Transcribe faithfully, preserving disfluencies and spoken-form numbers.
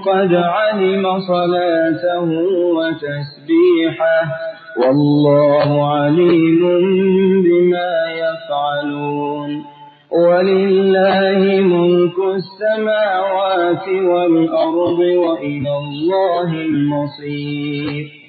قد علم صلاته وتسبيحه والله عليم بما يفعلون ولله ملك السماوات والأرض وإلى الله المصير